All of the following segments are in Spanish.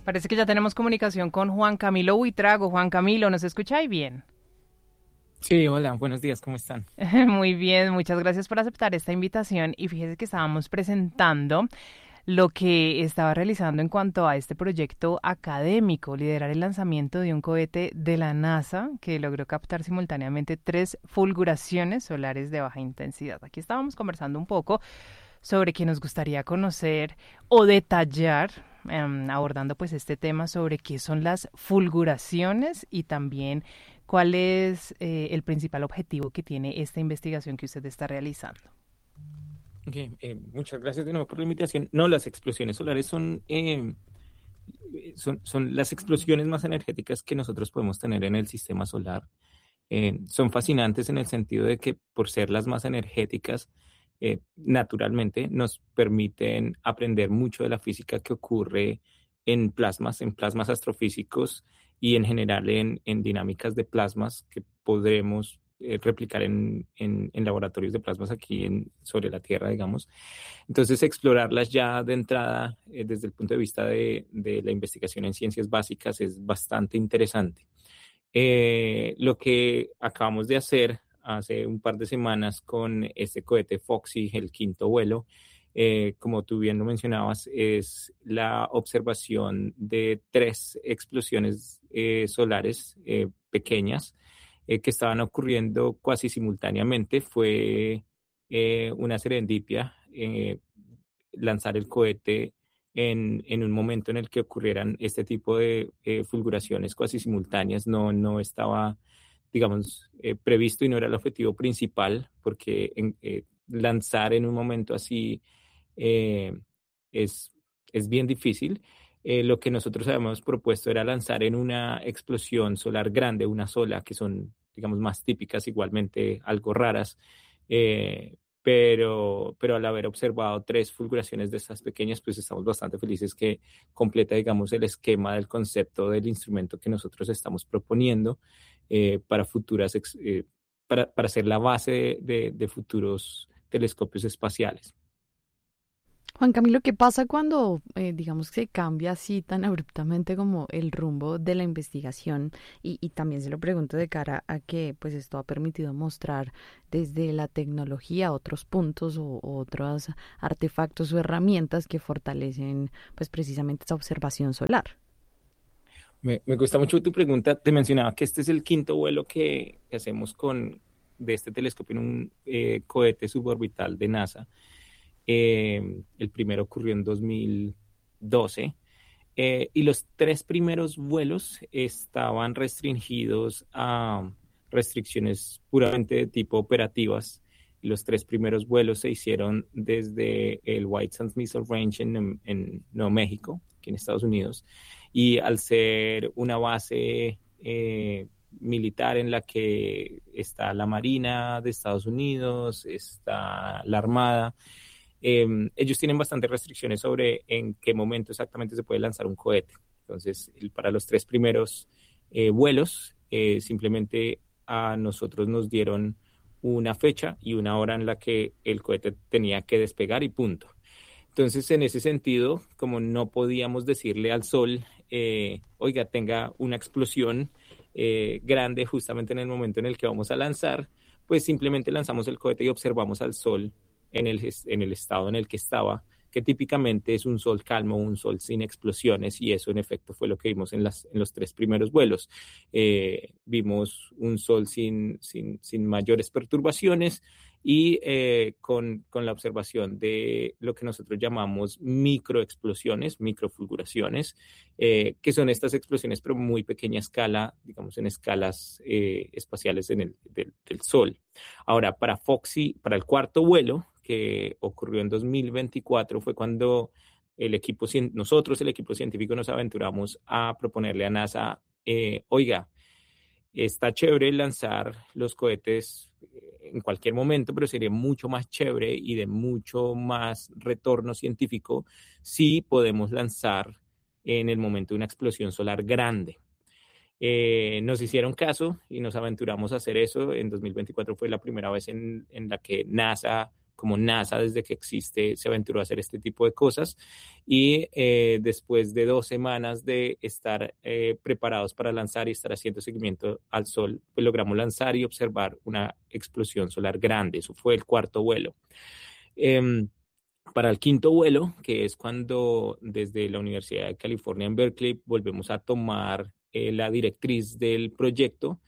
Parece que ya tenemos comunicación con Juan Camilo Buitrago. Juan Camilo, ¿nos escucha ahí bien? Sí, hola, buenos días, ¿cómo están? Muy bien, muchas gracias por aceptar esta invitación. Y fíjese que estábamos presentando lo que estaba realizando en cuanto a este proyecto académico, liderar el lanzamiento de un cohete de la NASA que logró captar simultáneamente 3 fulguraciones solares de baja intensidad. Aquí estábamos conversando un poco sobre que nos gustaría conocer o detallar, abordando pues este tema sobre qué son las fulguraciones y también cuál es el principal objetivo que tiene esta investigación que usted está realizando. Ok, muchas gracias de nuevo por la invitación. No, las explosiones solares son las explosiones más energéticas que nosotros podemos tener en el sistema solar. Son fascinantes en el sentido de que por ser las más energéticas, naturalmente nos permiten aprender mucho de la física que ocurre en plasmas astrofísicos y en general en dinámicas de plasmas que podremos replicar en laboratorios de plasmas aquí sobre la Tierra, digamos. Entonces, explorarlas ya de entrada, desde el punto de vista de la investigación en ciencias básicas, es bastante interesante. Lo que acabamos de hacer hace un par de semanas con este cohete Foxy, el quinto vuelo, como tú bien lo mencionabas, es la observación de 3 explosiones solares pequeñas que estaban ocurriendo casi simultáneamente. Fue una serendipia lanzar el cohete en un momento en el que ocurrieran este tipo de fulguraciones casi simultáneas. No estaba, digamos, previsto y no era el objetivo principal, porque lanzar en un momento así eh, es, es bien difícil. Lo que nosotros habíamos propuesto era lanzar en una explosión solar grande, una sola, que son, digamos, más típicas, igualmente algo raras, pero al haber observado 3 fulguraciones de estas pequeñas, pues estamos bastante felices que completa, digamos, el esquema del concepto del instrumento que nosotros estamos proponiendo para para ser la base de futuros telescopios espaciales. Juan Camilo, ¿qué pasa cuando, digamos, se cambia así tan abruptamente como el rumbo de la investigación? Y también se lo pregunto de cara a que, pues, esto ha permitido mostrar desde la tecnología otros puntos o otros artefactos o herramientas que fortalecen, pues, precisamente esa observación solar. Me gusta mucho tu pregunta. Te mencionaba que este es el quinto vuelo que hacemos de este telescopio en un cohete suborbital de NASA. El primero ocurrió en 2012. Y los 3 primeros vuelos estaban restringidos a restricciones puramente de tipo operativas. Y los 3 primeros vuelos se hicieron desde el White Sands Missile Range en Nuevo México, aquí en Estados Unidos. Y al ser una base militar en la que está la Marina de Estados Unidos, está la Armada, ellos tienen bastantes restricciones sobre en qué momento exactamente se puede lanzar un cohete. Entonces, para los 3 primeros vuelos, simplemente a nosotros nos dieron una fecha y una hora en la que el cohete tenía que despegar y punto. Entonces, en ese sentido, como no podíamos decirle al Sol, oiga, tenga una explosión grande justamente en el momento en el que vamos a lanzar, pues simplemente lanzamos el cohete y observamos al Sol en el estado en el que estaba, que típicamente es un sol calmo, un sol sin explosiones, y eso en efecto fue lo que vimos en los 3 primeros vuelos. Vimos un sol sin mayores perturbaciones y con la observación de lo que nosotros llamamos microexplosiones, microfulguraciones, que son estas explosiones pero muy pequeña escala, digamos en escalas espaciales del Sol. Ahora, para Foxy, para el cuarto vuelo, que ocurrió en 2024, fue cuando nosotros, el equipo científico, nos aventuramos a proponerle a NASA, oiga, está chévere lanzar los cohetes en cualquier momento, pero sería mucho más chévere y de mucho más retorno científico si podemos lanzar en el momento de una explosión solar grande. Nos hicieron caso y nos aventuramos a hacer eso. En 2024 fue la primera vez en la que NASA como NASA, desde que existe, se aventuró a hacer este tipo de cosas. Y después de 2 semanas de estar preparados para lanzar y estar haciendo seguimiento al Sol, pues logramos lanzar y observar una explosión solar grande. Eso fue el cuarto vuelo. Para el quinto vuelo, que es cuando desde la Universidad de California en Berkeley volvemos a tomar la directriz del proyecto,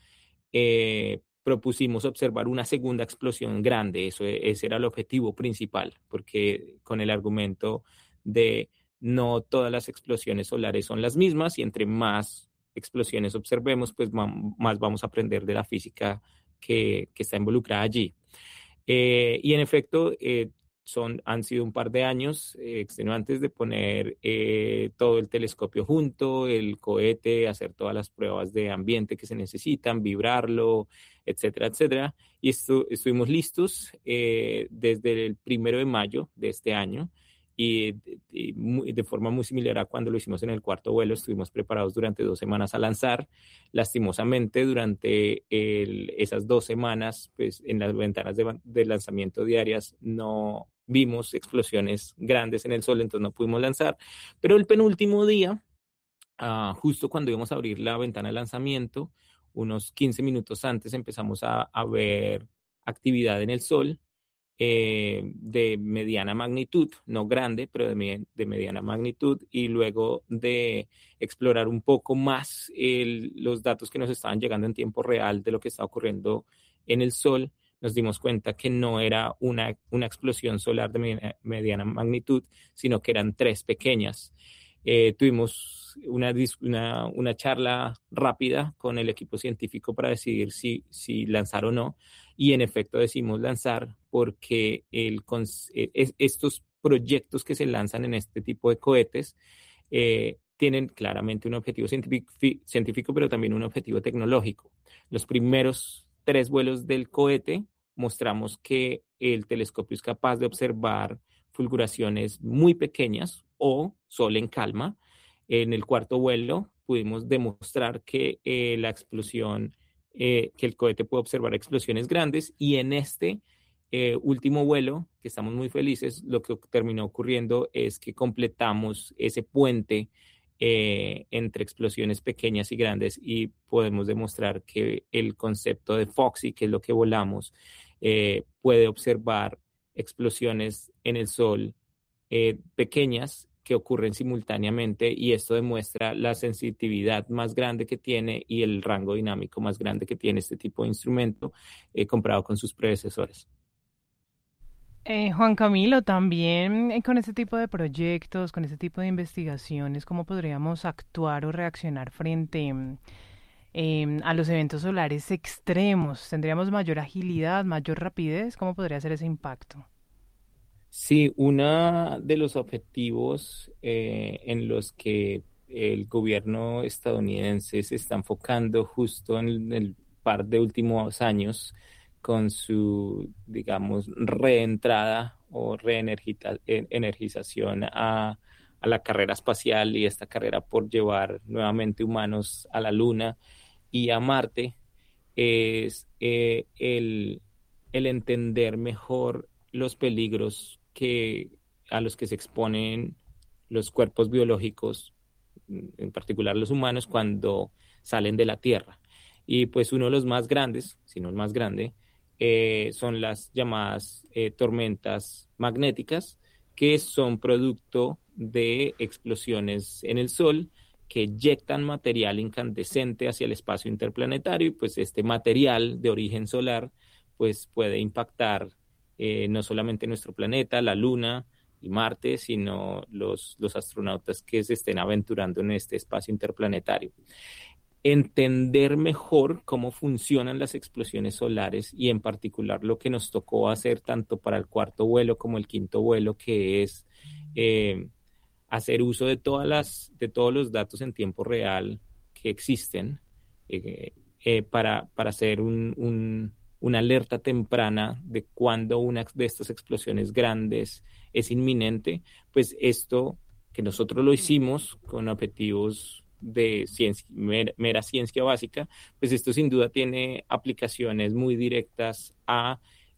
propusimos observar una segunda explosión grande. Ese era el objetivo principal, porque con el argumento de no todas las explosiones solares son las mismas y entre más explosiones observemos, pues más vamos a aprender de la física que está involucrada allí. Y en efecto, han sido un par de años extenuantes de poner todo el telescopio junto, el cohete, hacer todas las pruebas de ambiente que se necesitan, vibrarlo, etcétera, etcétera. Y estuvimos listos desde el 1 de mayo de este año. Y de forma muy similar a cuando lo hicimos en el cuarto vuelo, estuvimos preparados durante 2 semanas a lanzar. Lastimosamente, durante esas 2 semanas, pues en las ventanas de lanzamiento diarias no vimos explosiones grandes en el Sol, entonces no pudimos lanzar. Pero el penúltimo día, justo cuando íbamos a abrir la ventana de lanzamiento, unos 15 minutos antes empezamos a ver actividad en el Sol de mediana magnitud, no grande, pero de mediana magnitud, y luego de explorar un poco más los datos que nos estaban llegando en tiempo real de lo que está ocurriendo en el Sol, nos dimos cuenta que no era una explosión solar de mediana magnitud, sino que eran 3 pequeñas. Tuvimos una charla rápida con el equipo científico para decidir si lanzar o no, y en efecto decidimos lanzar porque estos proyectos que se lanzan en este tipo de cohetes tienen claramente un objetivo científico, pero también un objetivo tecnológico. Los primeros 3 vuelos del cohete mostramos que el telescopio es capaz de observar fulguraciones muy pequeñas o sol en calma. En el cuarto vuelo pudimos demostrar que que el cohete puede observar explosiones grandes, y en este último vuelo, que estamos muy felices, lo que terminó ocurriendo es que completamos ese puente entre explosiones pequeñas y grandes, y podemos demostrar que el concepto de Foxy, que es lo que volamos, puede observar explosiones en el Sol pequeñas que ocurren simultáneamente, y esto demuestra la sensitividad más grande que tiene y el rango dinámico más grande que tiene este tipo de instrumento comparado con sus predecesores. Juan Camilo, también con este tipo de proyectos, con este tipo de investigaciones, ¿cómo podríamos actuar o reaccionar frente a los eventos solares extremos? ¿Tendríamos mayor agilidad, mayor rapidez? ¿Cómo podría ser ese impacto? Sí, uno de los objetivos en los que el gobierno estadounidense se está enfocando justo en el par de últimos años con su, digamos, reentrada o reenergización a la carrera espacial y esta carrera por llevar nuevamente humanos a la Luna y a Marte, es el entender mejor los peligros a los que se exponen los cuerpos biológicos, en particular los humanos, cuando salen de la Tierra. Y pues uno de los más grandes, si no el más grande, son las llamadas tormentas magnéticas, que son producto de explosiones en el Sol que eyectan material incandescente hacia el espacio interplanetario, y pues este material de origen solar pues puede impactar no solamente nuestro planeta, la Luna y Marte, sino los astronautas que se estén aventurando en este espacio interplanetario. Entender mejor cómo funcionan las explosiones solares, y en particular lo que nos tocó hacer tanto para el cuarto vuelo como el quinto vuelo, que es hacer uso de todos los datos en tiempo real que existen para hacer una alerta temprana de cuando una de estas explosiones grandes es inminente. Pues esto que nosotros lo hicimos con objetivos de ciencia, mera ciencia básica, pues esto sin duda tiene aplicaciones muy directas a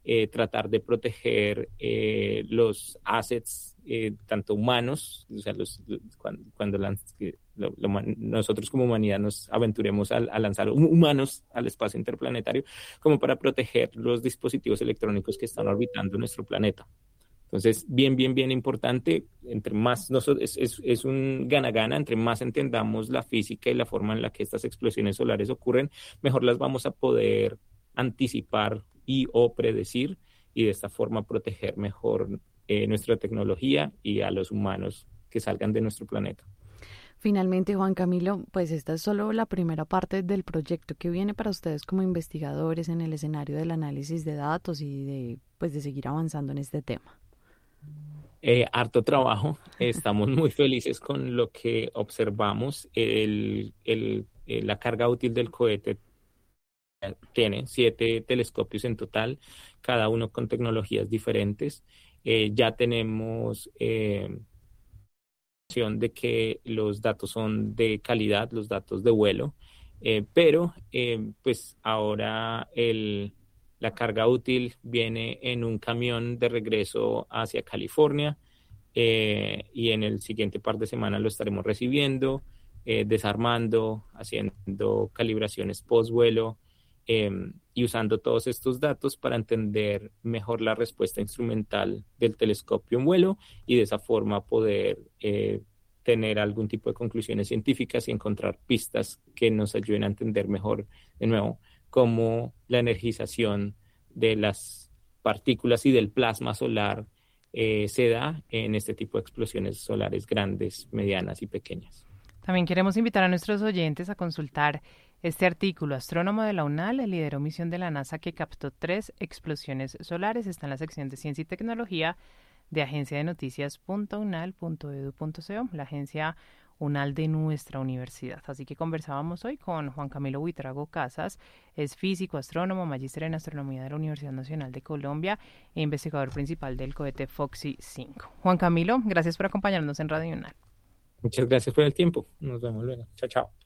tratar de proteger los assets, tanto humanos, o sea, cuando nosotros como humanidad nos aventuremos a lanzar humanos al espacio interplanetario, como para proteger los dispositivos electrónicos que están orbitando nuestro planeta. Entonces, bien importante, entre más es un gana-gana, entre más entendamos la física y la forma en la que estas explosiones solares ocurren, mejor las vamos a poder anticipar y o predecir, y de esta forma proteger mejor nuestra tecnología y a los humanos que salgan de nuestro planeta. Finalmente, Juan Camilo, pues esta es solo la primera parte del proyecto que viene para ustedes como investigadores en el escenario del análisis de datos y de seguir avanzando en este tema. Harto trabajo, estamos muy felices con lo que observamos. La carga útil del cohete tiene 7 telescopios en total, cada uno con tecnologías diferentes. Ya tenemos de que los datos son de calidad, los datos de vuelo, pero pues ahora la carga útil viene en un camión de regreso hacia California, y en el siguiente par de semanas lo estaremos recibiendo, desarmando, haciendo calibraciones post-vuelo, y usando todos estos datos para entender mejor la respuesta instrumental del telescopio en vuelo, y de esa forma poder tener algún tipo de conclusiones científicas y encontrar pistas que nos ayuden a entender mejor, de nuevo, cómo la energización de las partículas y del plasma solar se da en este tipo de explosiones solares grandes, medianas y pequeñas. También queremos invitar a nuestros oyentes a consultar este artículo. Astrónomo de la UNAL lideró misión de la NASA que captó 3 explosiones solares. Está en la sección de Ciencia y Tecnología de agenciadenoticias.unal.edu.co, la agencia UNAL de nuestra universidad. Así que conversábamos hoy con Juan Camilo Buitrago Casas, es físico, astrónomo, magíster en astronomía de la Universidad Nacional de Colombia e investigador principal del cohete Foxy 5. Juan Camilo, gracias por acompañarnos en Radio UNAL. Muchas gracias por el tiempo. Nos vemos luego. Chao, chao.